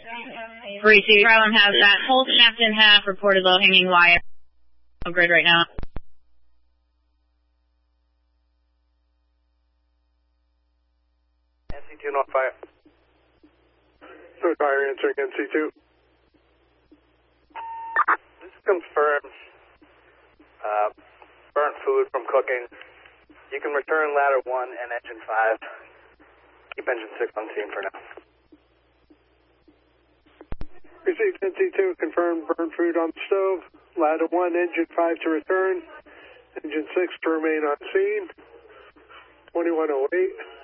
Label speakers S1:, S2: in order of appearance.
S1: 3-2, Problem has that whole snapped in half, reported low-hanging wire. No grid right now.
S2: NC2 North Fire.
S3: North Fire answering NC2.
S2: This confirms burnt food from cooking. You can return ladder 1 and engine 5. Keep engine 6 on scene for now.
S3: Received NC2, confirmed burnt food on the stove. Ladder 1, engine 5 to return. Engine 6 to remain on scene. 2108.